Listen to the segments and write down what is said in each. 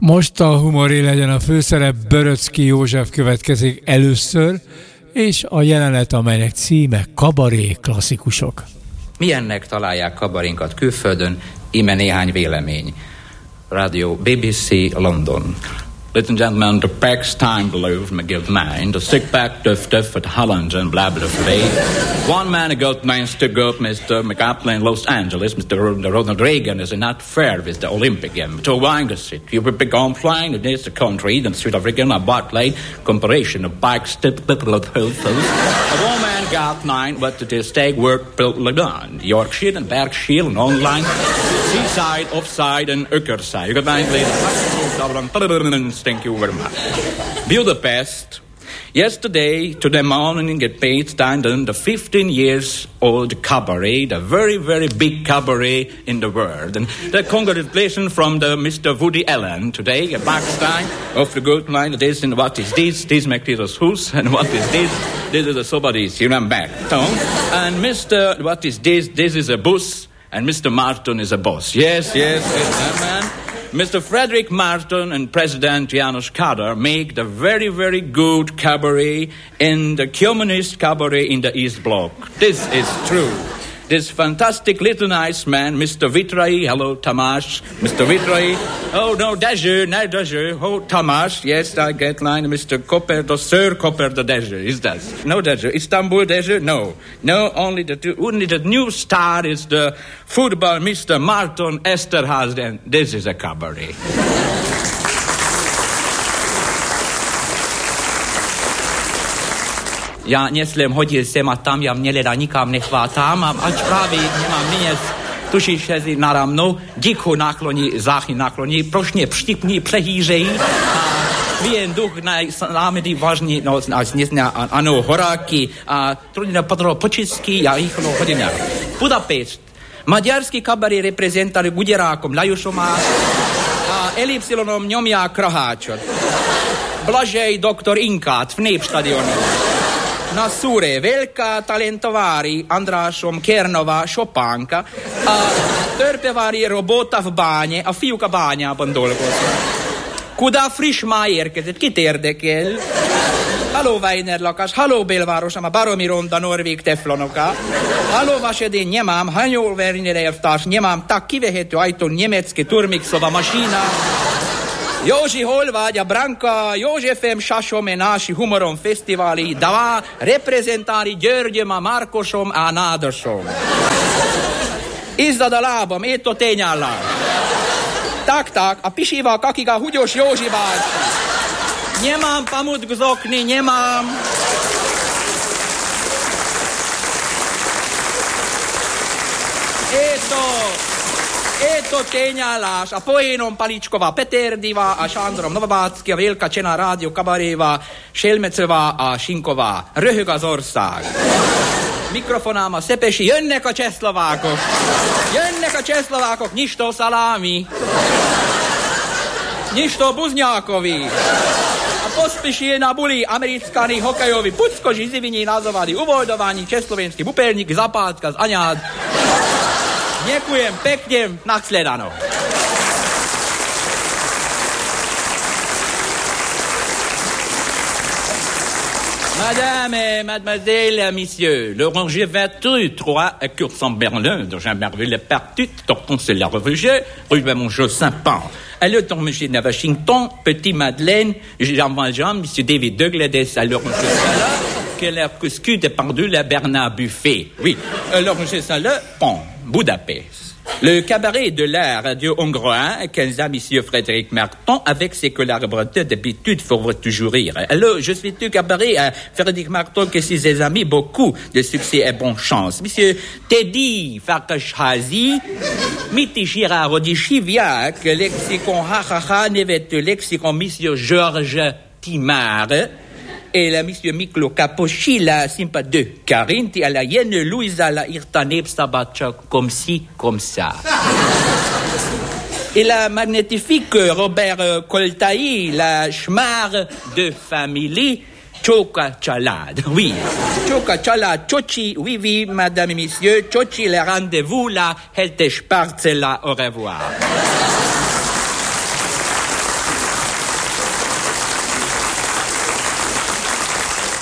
Most a humoré legyen a főszerep, Böröczky József következik először, és a jelenet, amelynek címe Kabaré klasszikusok. Milyennek találják kabarénkat külföldön? Íme néhány vélemény. Rádió BBC London. Ladies and gentlemen, the Pax Time Below from McGill Mine, the sick back duff at Holland and blah blah blah. One man got names to go, Mr. McApple Los Angeles, Mr. Ronald Reagan is not fair with the Olympic game. To Wangus it, you would be gone flying in this country, then South African, a Barclay, comparison of bikes, a woman got 9, but the stag work built Lagan, Yorkshire and Berkshire and online, seaside, offside and Uckerside. You got 9 ladies. Thank you very much. Budapest. Yesterday, to the morning at Paidstanden, the 15 years old cabaret, the very, very big cabaret in the world. And the congratulations from the Mr. Woody Allen today, a Backstein of the good line. This and what is this? This Mactiros Hus. And what is this? This is a somebody's here and back. And Mr. What is this? This is a bus. And Mr. Martin is a boss. Yes, that man. Mr. Frederick Martin and President Janos Kadar make the very, very good cabaret in the communist cabaret in the East Bloc. This is true. This fantastic little nice man, Mr. Vitray, hello, Tamás, Mr. Vitray, oh, no, Dezső, oh, Tamás, yes, I get line, Mr. Koper, the Sir Koper, the Dezső, is that? No, Dezső, Istanbul, Dezső, no, only the new star is the football, Mr. Martin Esterházy, this is a cabaret. Ja neslem hodil sem a tam, ja mne leda nikam nechvátam, ač právě nemám měc, tušíš, že nada mnou, díku nakloní, záchy nakloní, prošně pštipní, přehýřejí, a vien duch námedy vážný, no, ano, horáky, a trudina patro počistky, ja ich hodina. Budapešť. Maďarský kabaret reprezentali Guderákom, Lajušom a Elipsilonom Ňomia Kraháčot. Blažej doktor Inkát v Népstadionu. Na Szúré, Velká talentovári Andrásom Kernova Sopánka, a törpevári Robota v báně a fiúk a bányában dolgoznak. Kuda friss már érkezett, kit érdekel? Halló Weiner lakás, halló belvárosom, a baromi ronda norvég teflonoka. Halló vasedén nemám, hanyol Werner elvtárs, nemám, tak kivehető ajtón německé turmixova mašína. Józsi, hol vagy? A Branka Józsefem Sasome náši humorom fesztiváli, davá reprezentári Györgyöm a Márkosom a Nádosom. Izzad a lábam, étt a tényállás. Tak, a pisival kakig a Húgyos Józsi bácsi. Nemám pamut gzokni, nemám. Eto tényállás, a poénom Paličková Peterdivá, a Sándrom Novabácky, a Vélka Csena Rádió Kabaréva, Selmecová a Sinková. Röhög az ország. Mikrofonám a Szepesi, jönnek a csehszlovákok, Nyistó Szalámi, Nyistó Buzňákovi, a pospešil na buli americkani hokejovi, Pucko Žiziviní nazovali, uvoľdovaní, československý Bupelník, Zapátka z Aňád. Ďakujem pekne, nasledano. Madame, mademoiselle, messieurs, le rangé 23 à Cours-en-Berlin, dans un merveilleux parti, torton c'est la revue, rue Mongeau Saint-Pan. Alors, dans M. de Washington, Petit Madeleine, Jean Valjean, M. David Douglas, alors, M. Salah, que la cuscu de pendule à Bernard Buffet. Oui, alors, M. Salah, bon, Budapest. Le cabaret de l'art radio hongrois, 15 ans, M. Frédéric Marton, avec ses collaborateurs d'habitude, faut toujours rire. Alors, je suis du cabaret à Frédéric Marton, que ses amis, beaucoup de succès et bonne chance. M. Teddy Farkashazi, Miti Girard Odichiviak, lexicon ha, nevet lexicon M. Georges Timard, et la monsieur Miklo Kaposhi, la sympa de Carinti, à la Yenne Louisa, la Irtaneb Sabacha, comme ci, comme ça. Et la magnifique Robert Koltaï, la Schmar de famille, Choka Chalad, oui. Choka Chalad, Chochi, oui, madame et messieurs, Chochi, le rendez-vous, la Helte Sparzela, au revoir.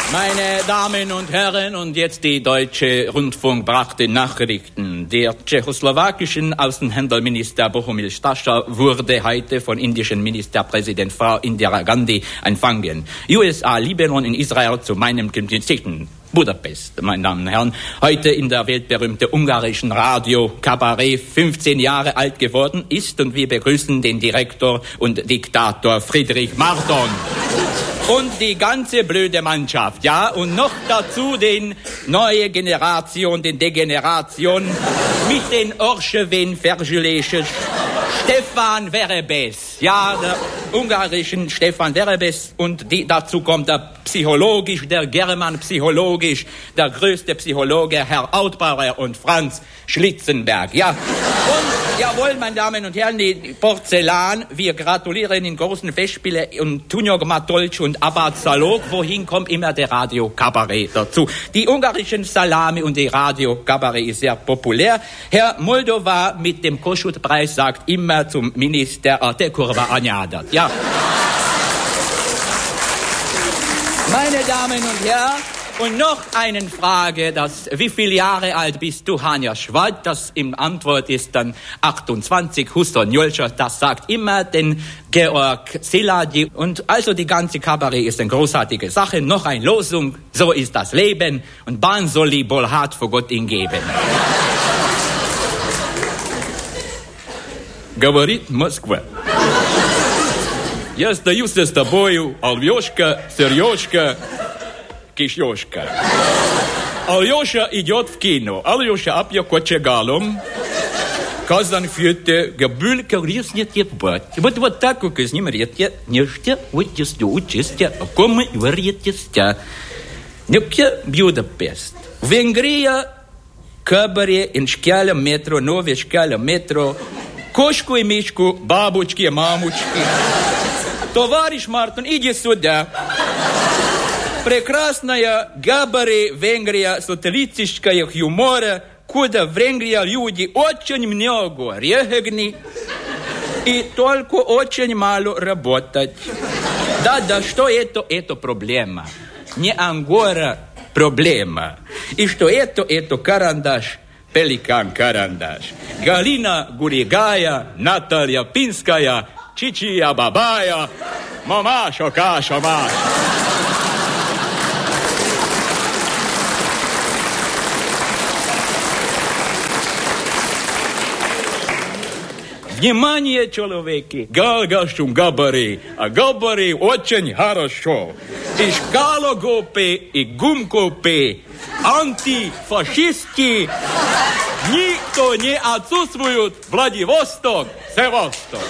Meine Damen und Herren, und jetzt die deutsche Rundfunk brachte Nachrichten. Der tschechoslowakischen Außenhandelsminister Bohumil Stascha wurde heute von indischen Ministerpräsident Frau Indira Gandhi empfangen. USA, Libanon in Israel zu meinem Gymnasium. Budapest, meine Damen und Herren, heute in der weltberühmte ungarischen Radio Kabarett 15 Jahre alt geworden ist, und wir begrüßen den Direktor und Diktator Friedrich Marton. Und die ganze blöde Mannschaft, ja, und noch dazu den neue Generation, den Degeneration mit den Orschewen Vergeleschen Stefan Verebes, ja, der ungarischen Stefan Verebes, und dazu kommt der German psychologisch, der größte Psychologe, Herr Outbauer und Franz Schlitzenberg, ja. Und, jawohl, meine Damen und Herren, die Porzellan, wir gratulieren in großen Festspielen und Tunjog Matolc und Abad Salog, wohin kommt immer der Radio Kabarett dazu. Die ungarischen Salami und die Radio Kabarett ist sehr populär. Herr Moldova mit dem Kossuth-Preis sagt immer zum Minister, te kurva anyádat, ja. Meine Damen und Herren, und noch eine Frage, wie viele Jahre alt bist du, Hanja Schwad? Das im Antwort ist dann 28, Huston Jolcher, das sagt immer den Georg Szilárd. Und also die ganze Kabarett ist eine großartige Sache. Noch eine Losung, so ist das Leben, und Bansoli Bolhat vor Gott ihn geben. Говорит Москва. Я стою с тобою, Алёшка, Серёжка, Кишёшка. Алёша идет в кино. Алёша апья кочегалом. Казан фьюте, габулька, риснет ебать. Вот так, как из ним ретья, нежтя, утистя, учистя, а комы варьетистя. Нюкя Будапест. Венгрия, кабаре, иншкяля метро, нове шкяля метро, кошку и мишку, бабочки и мамочки. Товарищ Мартин, иди сюда. Прекрасная Габаре, Венгрия, социалистическая юмора, куда в Венгрии люди очень много регни и только очень мало работать. Да, что это? Это проблема. Не ангора проблема. И что это карандаш, пеликан карандаш. Галина Гуригая, Наталья Пинская, Чичия Бабая, мамаша, каша, маша. Внимание, человеки, галгашум габари, а габари очень хорошо. И шкалогопы, и гумкопы, антифашистки, никто не отсутствует. Владивосток, Севасток.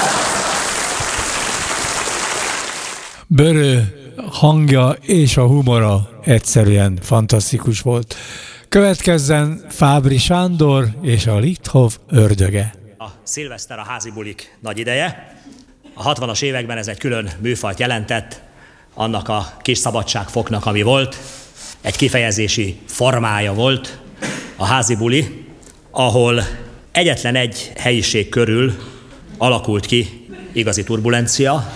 Börö hangja és a humora egyszerűen fantasztikus volt. Következzen Fábri Sándor és a Lichthof ördöge. A szilveszter a házi bulik nagy ideje. A 60-as években ez egy külön műfajt jelentett, annak a kis szabadságfoknak, ami volt. Egy kifejezési formája volt a házi buli, ahol egyetlen egy helyiség körül alakult ki igazi turbulencia.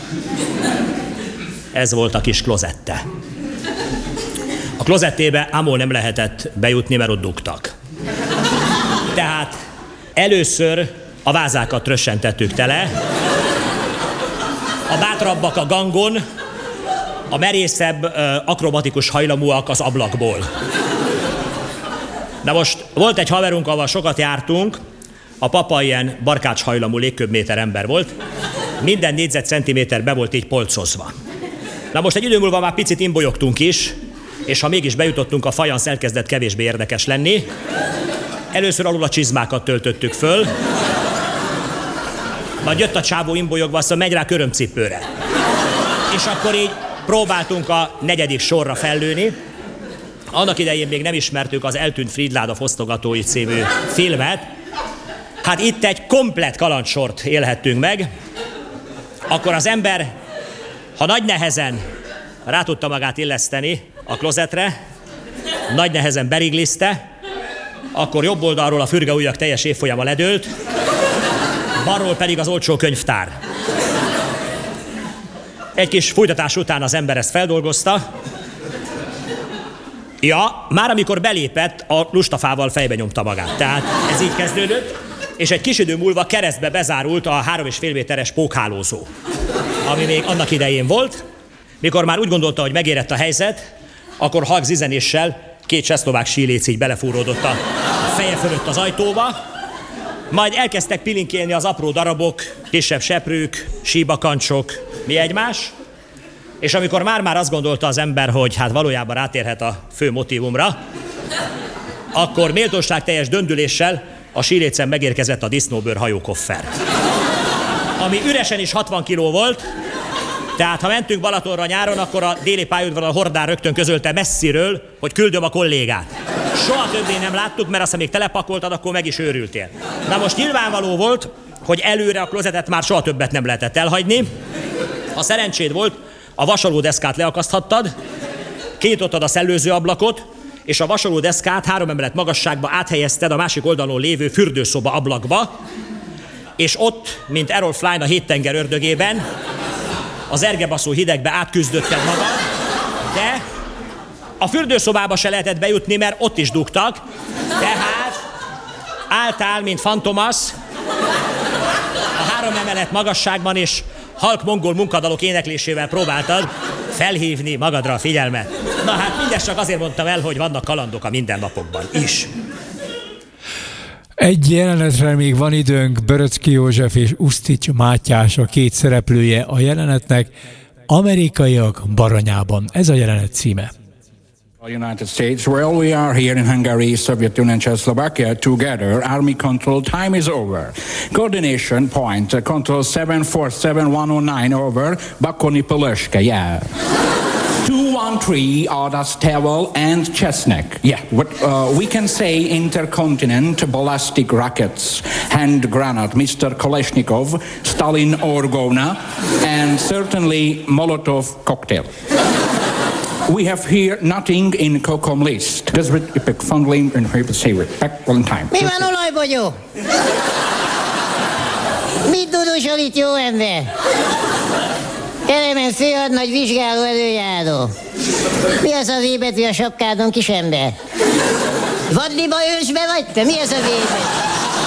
Ez volt a kis klozette. A klozettébe ámol nem lehetett bejutni, mert ott dugtak. Tehát először a vázákat trössentettük tele, a bátrabbak a gangon, a merészebb, akrobatikus hajlamúak az ablakból. Na most volt egy haverunk, ahol sokat jártunk, a papa ilyen barkács hajlamú légköbméter ember volt, minden négyzetcentiméter be volt így polcozva. Na most egy idő múlva már picit imbolyogtunk is, és ha mégis bejutottunk, a fajansz elkezdett kevésbé érdekes lenni. Először alul a csizmákat töltöttük föl, majd jött a csávó imbolyogva, azt mondja, megy rá körömcipőre. És akkor így próbáltunk a 4. sorra fellőni. Annak idején még nem ismertük az Eltűnt Fridláda fosztogatói című filmet. Hát itt egy komplett kalandsort élhettünk meg. Akkor az ember, ha nagy nehezen rá tudta magát illeszteni a klozetre, nagy nehezen beriglizte, akkor jobb oldalról a fürgeujjak teljes évfolyama ledőlt, balról pedig az olcsó könyvtár. Egy kis fújtatás után az ember ezt feldolgozta, Ja, már amikor belépett, a lustafával fejbe nyomta magát. Tehát ez így kezdődött, és egy kis idő múlva keresztbe bezárult a 3,5 méteres pókhálózó, ami még annak idején volt. Mikor már úgy gondolta, hogy megérett a helyzet, akkor halk zizenéssel 2 csehszlovák síléc így belefúródott a feje fölött az ajtóba, majd elkezdtek pilinkélni az apró darabok, kisebb seprők, síbakancsok, mi egymás, és amikor már azt gondolta az ember, hogy hát valójában rátérhet a fő motívumra, akkor méltóságteljes döndüléssel a sílécen megérkezett a disznóbőr hajókoffer, ami üresen is 60 kiló volt. Tehát ha mentünk Balatonra nyáron, akkor a déli pályaudvaron a hordár rögtön közölte messziről, hogy küldöm a kollégát. Soha többé nem láttuk, mert aztán még telepakoltad, akkor meg is őrültél. Na most nyilvánvaló volt, hogy előre a klozetet már soha többet nem lehetett elhagyni. Ha szerencséd volt, a vasalódeszkát leakaszthattad, kinyitottad a szellőző ablakot, és a vasalódeszkát 3 emelet magasságba áthelyezted a másik oldalon lévő fürdőszoba ablakba, és ott, mint Errol Flynn a 7 tenger ördögében, az ergebaszó hidegbe átküzdötted magad, de a fürdőszobába se lehetett bejutni, mert ott is dugtak, tehát álltál, mint Fantomas, a 3 emelet magasságban, és halk mongol munkadalok éneklésével próbáltad felhívni magadra a figyelmet. Na hát mindezt csak azért mondtam el, hogy vannak kalandok a mindennapokban is. Egy jelenetre még van időnk, Böröczky József és Usztics Mátyás a 2 szereplője a jelenetnek, Amerikaiak Baranyában. Ez a jelenet címe. United States, well, we are here in Hungary, Soviet Union, and Czechoslovakia together. Army control time is over. Coordination point, control 747109 over, Bakony Polöske, yeah. 213 Adastevel and Chesnek. Yeah, what we can say intercontinent ballistic rockets, hand granate, Mr. Kalashnikov, Stalin Orgona, and certainly Molotov cocktail. We have here nothing in COCOM list. Because we pick funding and we say it back one time. Mi van, olajbogyó? Mit dudusol itt, jó ember? Kelemen főhadnagy vizsgáló előjáró. Mi az a V betű a sapkádon, kisember? Vadliba ősbe vagy te? Mi az a V betű?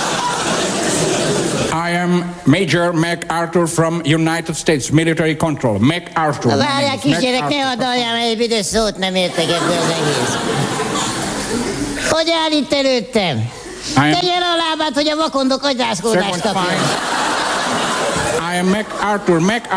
I am Major MacArthur from United States Military Control. MacArthur. Várjál, kisgyerek, ne hadaljál, mert egy büdös szót nem értek ebből az egész. Hogy áll itt előttem? Tegye le a lábát, hogy a vakondok agyrászkódást kapjon. I am MacArthur.